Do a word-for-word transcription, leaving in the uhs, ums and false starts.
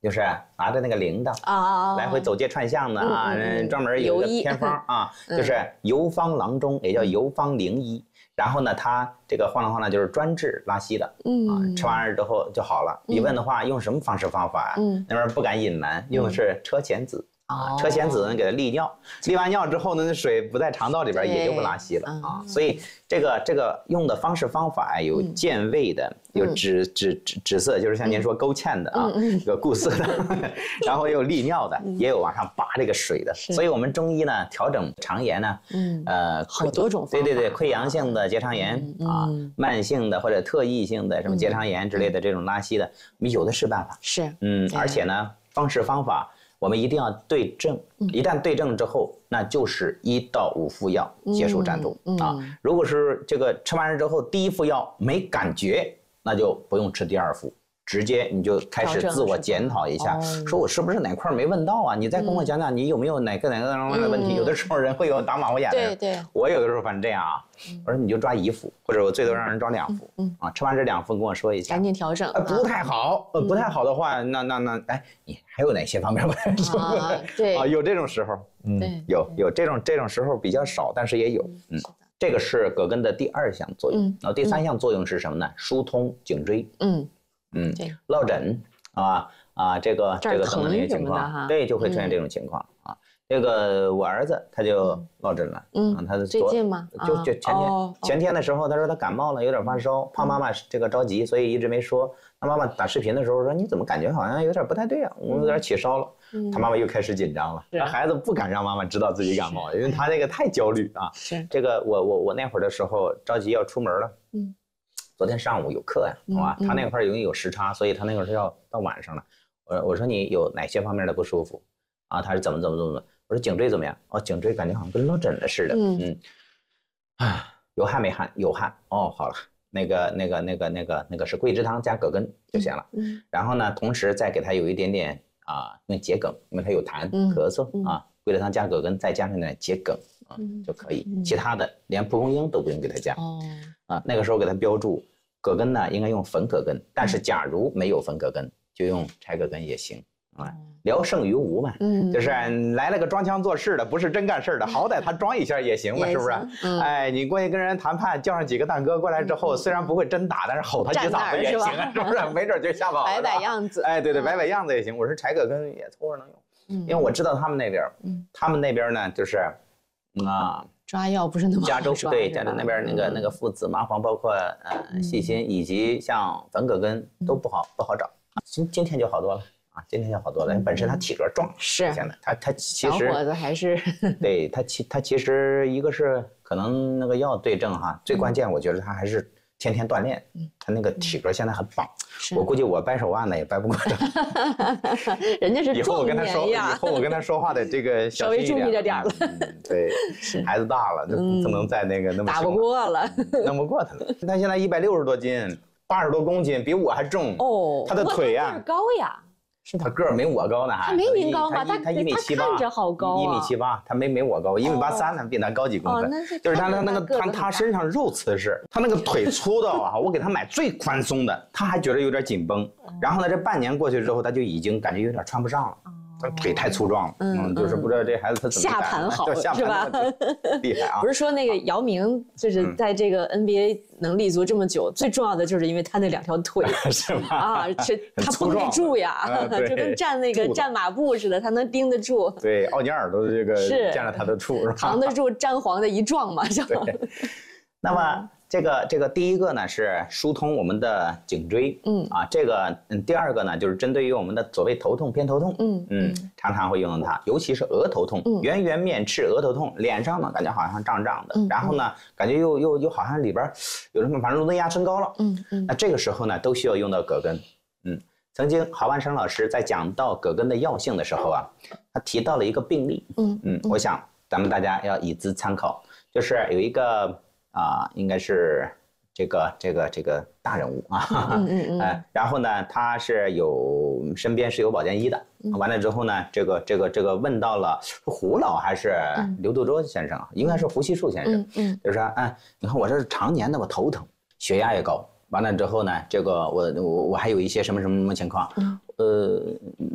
就是拿着那个铃铛啊， 来回走街串巷的啊，嗯、专门有一个偏方啊，就是游方郎中，也叫游方灵医。然后呢，他这个晃荡晃荡就是专治拉稀的，嗯啊，吃完之后就好了。你问的话，用什么方式方法啊？嗯，那边不敢隐瞒，用的是车前子。啊，车前子呢给它利尿，利完尿之后呢，那水不在肠道里边也就不拉稀了啊。所以这个这个用的方式方法有健胃的，有止止止止涩，就是像您说勾芡的啊，有固涩的，然后也有利尿的，也有往上拔这个水的。所以我们中医呢调整肠炎呢，嗯呃好多种方法。 对对对，溃疡性的结肠炎啊，慢性的或者特异性的什么结肠炎之类的这种拉稀的，我们有的是办法。 是， 嗯，而且呢方式方法。我们一定要对症，一旦对症之后，那就是一到五副药结束战斗、嗯嗯、啊。如果是这个吃完之后第一副药没感觉，那就不用吃第二副，直接你就开始自我检讨一下，说我是不是哪块没问到啊？你再跟我讲讲你有没有哪个哪个哪个问题？嗯、有的时候人会有打马虎眼的， 对对。 我有的时候反正这样啊，我说你就抓一副，或者我最多让人抓两副，嗯啊，吃完这两副跟我说一下， 赶紧调整。 呃，不太好，呃，不太好的话，那那那，哎，你还有哪些方面不太说？ 啊，对啊，有这种时候，嗯，有有这种这种时候比较少，但是也有，嗯，这个是葛根的第二项作用，然后第三项作用是什么呢？疏通颈椎，嗯嗯，落枕啊啊，这个这个等等这些情况，对，就会出现这种情况啊。这个我儿子他就落枕了， 嗯， 他最近吗？ 就就前天前天的时候，他说他感冒了，有点发烧，怕妈妈这个着急，所以一直没说。他妈妈打视频的时候说：“你怎么感觉好像有点不太对啊？我有点起烧了。”他妈妈又开始紧张了。他孩子不敢让妈妈知道自己感冒，因为他那个太焦虑啊。 是这个我我我那会儿的时候着急要出门了，嗯，昨天上午有课呀，好吧？他那块儿因为有时差，所以他那会儿是要到晚上了。我我说你有哪些方面的不舒服啊？他是怎么怎么怎么？我说颈椎怎么样？哦，颈椎感觉好像跟落枕了似的。嗯嗯，啊，有汗没汗？有汗。哦，好了，那个那个那个那个那个是桂枝汤加葛根就行了。嗯。然后呢，同时再给他有一点点啊，那桔梗，因为他有痰咳嗽啊，桂枝汤加葛根再加上点桔梗啊就可以。其他的连蒲公英都不用给他加。哦。啊，那个时候给他标注葛根呢，应该用粉葛根，但是假如没有粉葛根，就用柴葛根也行啊。聊胜于无嘛，嗯，就是来了个装腔作势的，不是真干事的，好歹他装一下也行嘛，是不是？嗯、哎，你过去跟人谈判，叫上几个大哥过来之后，虽然不会真打，但是吼他几嗓子也行，是不是？没准就吓跑了。 摆摆样子， 哎，对对，摆摆样子也行。我说柴葛根也凑合能用，嗯，因为我知道他们那边，嗯，他们那边呢就是啊， 抓药不是那么加州对加州那边那个那个附子、麻黄，包括呃细辛以及像粉葛根都不好不好找，今今天就好多了。啊，今天就好多了。本身他体格壮， 是现在他他其实小伙子还是对他其他其实一个是可能那个药对症哈，最关键我觉得他还是天天锻炼，他那个体格现在很棒。我估计我掰手腕呢也掰不过他。 人家是以后我跟他说，以后我跟他说话的这个稍微注意着点了。 对，孩子大了，就不能再那个那么打不过了， 弄不过他了。他现在一百六十多斤，八十多公斤，比我还重哦。他的腿呀高呀。 是他个儿没我高呢，还他没您高吗？ 他他一米七八， 看着好高啊， 一米七八，他没没我高，一米八三呢，比他高几公分。就是他他那个他他身上肉瓷实，他那个腿粗到啊，我给他买最宽松的，他还觉得有点紧绷。然后呢，这半年过去之后，他就已经感觉有点穿不上了。他腿太粗壮了，嗯，就是不知道这孩子他怎么下盘好是吧？ 厉害啊！ 不是说那个姚明就是在这个 N B A 能立足这么久，最重要的就是因为他那两条腿是吧？ 啊，这他绷得住呀，就跟站那个站马步似的，他能盯得住。 对，奥尼尔都这个是见了他的处， 扛得住詹皇的一撞嘛，就。 那么。这个这个第一个呢是疏通我们的颈椎，嗯啊，这个嗯第二个呢就是针对于我们的所谓头痛偏头痛，嗯嗯，常常会用到它，尤其是额头痛，嗯、圆圆面赤额头痛，脸上呢感觉好像胀胀的，嗯、然后呢感觉又又又好像里边有什么，反正颅内压升高了，嗯嗯，那这个时候呢都需要用到葛根，嗯，曾经郝万生老师在讲到葛根的药性的时候啊，他提到了一个病例，嗯嗯，我想咱们大家要以资参考，就是有一个。啊，应该是这个这个这个大人物啊，嗯嗯嗯，呃，然后呢，他是有身边是有保健医的，嗯、完了之后呢，这个这个这个问到了胡老还是刘杜洲先生，应该是胡锡树先生，嗯嗯，就是说，哎，你看我这是常年的我头疼，血压也高，完了之后呢，这个我我我还有一些什么什么什么情况，呃。